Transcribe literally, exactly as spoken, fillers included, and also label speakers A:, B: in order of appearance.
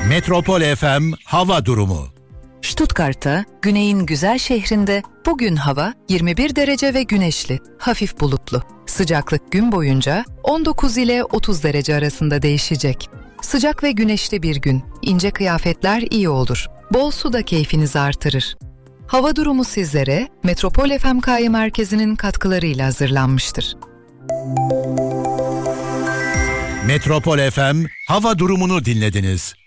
A: Metropol F M hava durumu.
B: Stuttgart'ta, güneyin güzel şehrinde bugün hava yirmi bir derece ve güneşli, hafif bulutlu. Sıcaklık gün boyunca on dokuz ile otuz derece arasında değişecek. Sıcak ve güneşli bir gün, ince kıyafetler iyi olur. Bol su da keyfinizi artırır. Hava durumu sizlere Metropol F M K Merkezi'nin katkılarıyla hazırlanmıştır.
A: Metropol F M hava durumunu dinlediniz.